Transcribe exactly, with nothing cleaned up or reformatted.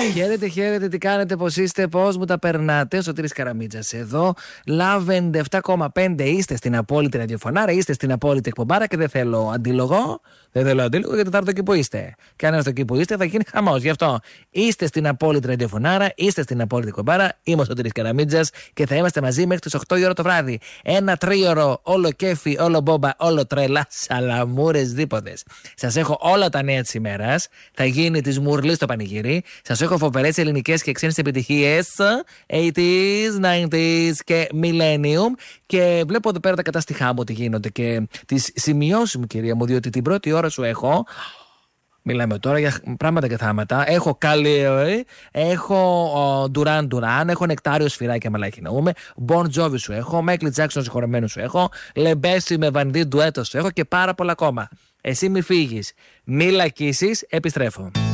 Χαίρετε, χαίρετε, τι κάνετε, πώς είστε, πώς μου τα περνάτε? Ο Σωτήρης Καραμίτζας εδώ. Love ενενήντα επτά κόμμα πέντε, είστε στην απόλυτη ραδιοφωνάρα, είστε στην απόλυτη εκπομπάρα και δεν θέλω αντίλογο. Δεν θέλω αντίλογο γιατί θα έρθω εκεί που είστε. Και αν έρθω εκεί που είστε θα γίνει χαμός. Γι' αυτό είστε στην απόλυτη ραδιοφωνάρα, είστε στην απόλυτη εκπομπάρα. Είμαι ο Σωτήρης Καραμίτζας και θα είμαστε μαζί μέχρι τις οκτώ η ώρα το βράδυ. Ένα τρίωρο, όλο κέφι, όλο μπόμπα, όλο τρέλα, σαλαμούρες δίποδες. Σας έχω όλα τα νέα της ημέρας. Θα γίνει της Μουρλής το πανηγύρι. Σας έχω φοβερές ελληνικές και ξένες επιτυχίες ογδόντα, ενενήντα και Millennium. Και βλέπω εδώ πέρα τα κατάστοιχά μου ότι γίνονται και τις σημειώσεις μου, κυρία μου, διότι την πρώτη ώρα σου έχω. Μιλάμε τώρα για πράγματα και θάματα. Έχω Κάλι, έχω Ντουράν Ντουράν, έχω Νεκτάριο Σφυράκι, αμαλάκι ναούμε. Bon Jovi σου έχω, Μέικλ Τζάκσον συγχωρεμένο σου έχω, Λεμπέση με Βανδί ντουέτο σου έχω και πάρα πολλά ακόμα. Εσύ μη φύγεις, μη λακίσεις, επιστρέφω.